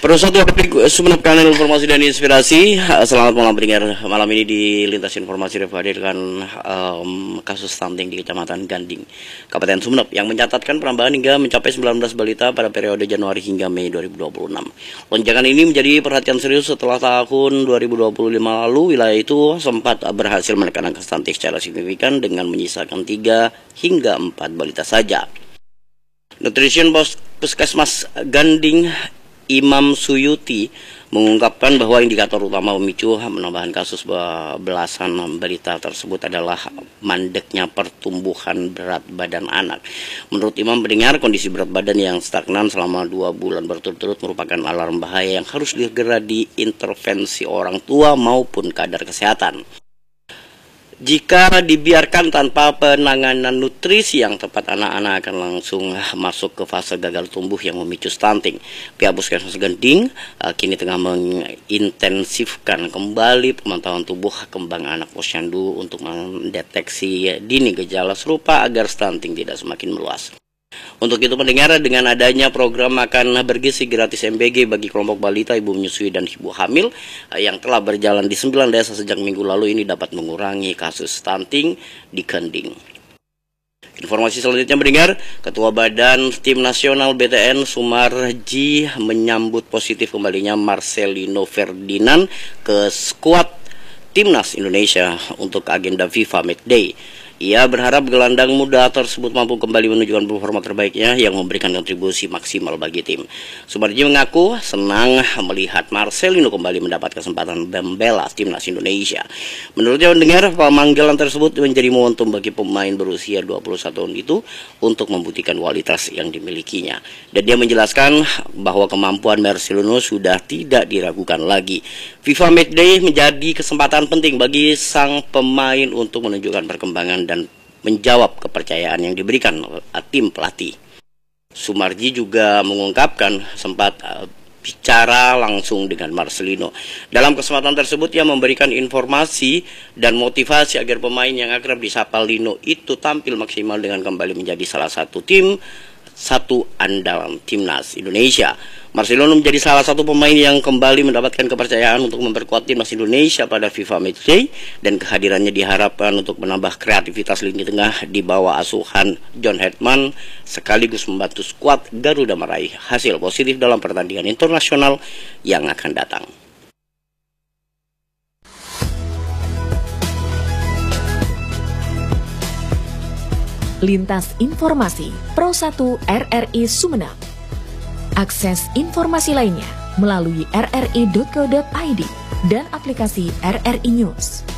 Satu Sumeneb Kanal Informasi dan Inspirasi. Selamat malam pendengar. Malam ini di Lintas Informasi hadirkan kasus stunting di Kecamatan Ganding, Kabupaten Sumeneb yang mencatatkan penambahan hingga mencapai 19 balita pada periode Januari hingga Mei 2026. Lonjakan ini menjadi perhatian serius setelah tahun 2025 lalu wilayah itu sempat berhasil menekan angka stunting secara signifikan dengan menyisakan 3 hingga 4 balita saja. Nutrition Puskesmas Ganding Imam Suyuti mengungkapkan bahwa indikator utama pemicu penambahan kasus belasan balita tersebut adalah mandeknya pertumbuhan berat badan anak. Menurut Imam, mendengar kondisi berat badan yang stagnan selama 2 bulan berturut-turut merupakan alarm bahaya yang harus segera diintervensi orang tua maupun kadar kesehatan. Jika dibiarkan tanpa penanganan nutrisi yang tepat, anak-anak akan langsung masuk ke fase gagal tumbuh yang memicu stunting. Pihak Puskesmas Ganding kini tengah mengintensifkan kembali pemantauan tubuh kembang anak posyandu untuk mendeteksi dini gejala serupa agar stunting tidak semakin meluas. Untuk itu pendengar, dengan adanya program makan bergizi gratis MBG bagi kelompok balita, ibu menyusui dan ibu hamil yang telah berjalan di 9 desa sejak minggu lalu ini dapat mengurangi kasus stunting di Ganding. Informasi selanjutnya pendengar, Ketua Badan Tim Nasional BTN Sumarji menyambut positif kembalinya Marcelino Ferdinand ke skuad Timnas Indonesia untuk agenda FIFA Matchday. Ia berharap gelandang muda tersebut mampu kembali menunjukkan performa terbaiknya yang memberikan kontribusi maksimal bagi tim. Sumarji mengaku senang melihat Marcelino kembali mendapat kesempatan membela Timnas Indonesia. Menurutnya mendengar pemanggilan tersebut menjadi momentum bagi pemain berusia 21 tahun itu untuk membuktikan kualitas yang dimilikinya. Dan dia menjelaskan bahwa kemampuan Marcelino sudah tidak diragukan lagi. FIFA Matchday menjadi kesempatan penting bagi sang pemain untuk menunjukkan perkembangan dan menjawab kepercayaan yang diberikan tim pelatih. Sumarji juga mengungkapkan sempat bicara langsung dengan Marcelino. Dalam kesempatan tersebut ia memberikan informasi dan motivasi agar pemain yang akrab disapa Lino itu tampil maksimal dengan kembali menjadi salah satu andalan Timnas Indonesia. Marcelino menjadi salah satu pemain yang kembali mendapatkan kepercayaan untuk memperkuat Timnas Indonesia pada FIFA Matchday, dan kehadirannya diharapkan untuk menambah kreativitas lini tengah di bawah asuhan John Hetman sekaligus membantu skuad Garuda meraih hasil positif dalam pertandingan internasional yang akan datang. Lintas Informasi Pro 1 RRI Sumeneb. Akses informasi lainnya melalui rri.co.id dan aplikasi RRI News.